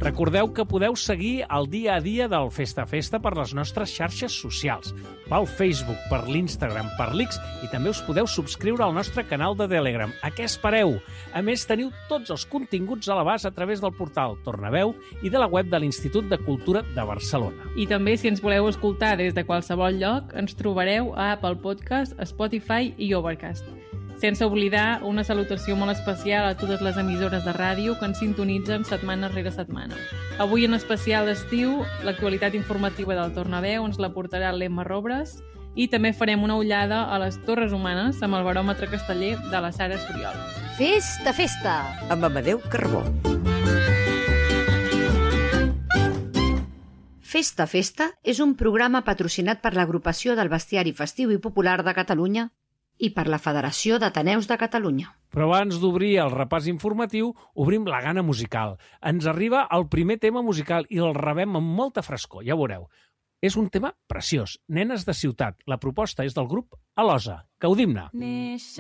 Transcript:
Recordeu que podeu seguir el dia a dia del Festa a Festa per les nostres xarxes socials, pel Facebook, per l'Instagram, per l'X, i també us podeu subscriure al nostre canal de Telegram. A què espereu? A més, teniu tots els continguts a l'abast a través del portal Tornaveu i de la web de l'Institut de Cultura de Barcelona. I també, si ens voleu escoltar des de qualsevol lloc, ens trobareu a Apple Podcast, Spotify i Overcast. Sense oblidar una salutació molt especial a totes les emissores de ràdio que ens sintonitzen setmana rere setmana. Avui, en especial d'estiu, l'actualitat informativa del Tornaveu ens la portarà l'Emma Robres i també farem una ullada a les Torres Humanes amb el baròmetre casteller de la Sara Soriol. Festa, festa! Amb Amadeu Carbó. Festa, festa és un programa patrocinat per l'Agrupació del Bestiari Festiu i Popular de Catalunya i per la Federació d'Ateneus de Catalunya. Però abans d'obrir el repàs informatiu, obrim la gana musical. Ens arriba el primer tema musical i el rebem amb molta frescor, ja veureu. És un tema preciós, Nenes de ciutat. La proposta és del grup Alosa. Gaudim-ne!